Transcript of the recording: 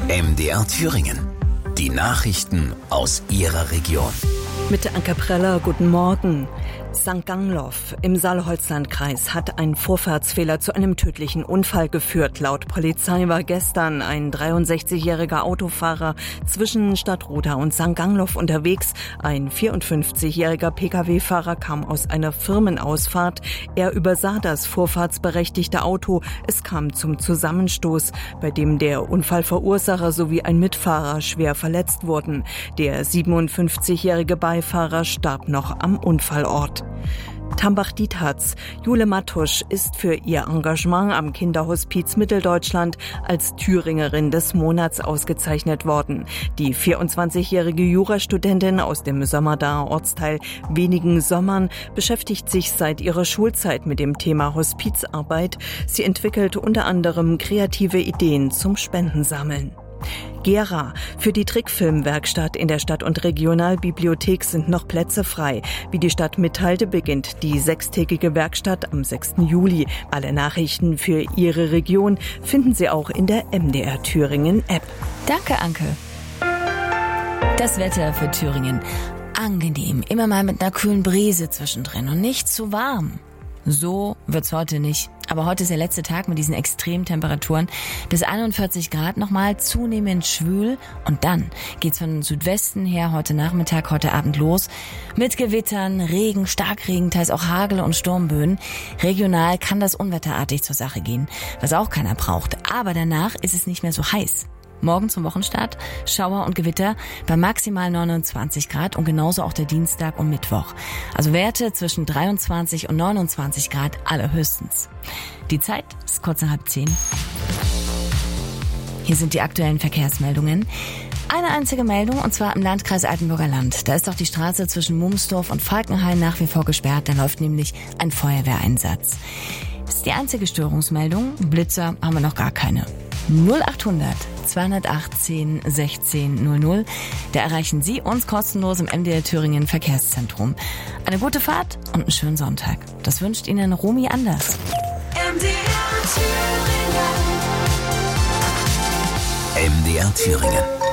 MDR Thüringen. Die Nachrichten aus Ihrer Region. Mit Anke Preller, guten Morgen. St. Gangloff im Saale-Holzland-Kreis hat ein Vorfahrtsfehler zu einem tödlichen Unfall geführt. Laut Polizei war gestern ein 63-jähriger Autofahrer zwischen Stadtroda und St. Gangloff unterwegs. Ein 54-jähriger Pkw-Fahrer kam aus einer Firmenausfahrt. Er übersah das vorfahrtsberechtigte Auto. Es kam zum Zusammenstoß, bei dem der Unfallverursacher sowie ein Mitfahrer schwer verletzt wurden. Der 57-jährige Beifahrer starb noch am Unfallort. Tambach-Dietharz. Jule Mattusch ist für ihr Engagement am Kinderhospiz Mitteldeutschland als Thüringerin des Monats ausgezeichnet worden. Die 24-jährige Jurastudentin aus dem Sömmerdaer Ortsteil Wenigen Sommern beschäftigt sich seit ihrer Schulzeit mit dem Thema Hospizarbeit. Sie entwickelt unter anderem kreative Ideen zum Spendensammeln. Gera. Für die Trickfilmwerkstatt in der Stadt- und Regionalbibliothek sind noch Plätze frei. Wie die Stadt mitteilte, beginnt die 6-tägige Werkstatt am 6. Juli. Alle Nachrichten für Ihre Region finden Sie auch in der MDR Thüringen App. Danke, Anke. Das Wetter für Thüringen. Angenehm, immer mal mit einer kühlen Brise zwischendrin und nicht zu warm. So wird's heute nicht. Aber heute ist der letzte Tag mit diesen Extremtemperaturen. Bis 41 Grad nochmal, zunehmend schwül. Und dann geht's von Südwesten her heute Nachmittag, heute Abend los. Mit Gewittern, Regen, Starkregen, teils auch Hagel und Sturmböen. Regional kann das unwetterartig zur Sache gehen, was auch keiner braucht. Aber danach ist es nicht mehr so heiß. Morgen zum Wochenstart Schauer und Gewitter bei maximal 29 Grad und genauso auch der Dienstag und Mittwoch. Also Werte zwischen 23 und 29 Grad allerhöchstens. Die Zeit ist kurz nach 9:30. Hier sind die aktuellen Verkehrsmeldungen. Eine einzige Meldung, und zwar im Landkreis Altenburger Land. Da ist doch die Straße zwischen Mumsdorf und Falkenhain nach wie vor gesperrt. Da läuft nämlich ein Feuerwehreinsatz. Das ist die einzige Störungsmeldung. Blitzer haben wir noch gar keine. 0800 218 16 00. Da erreichen Sie uns kostenlos im MDR Thüringen Verkehrszentrum. Eine gute Fahrt und einen schönen Sonntag. Das wünscht Ihnen Romy Anders. MDR Thüringen.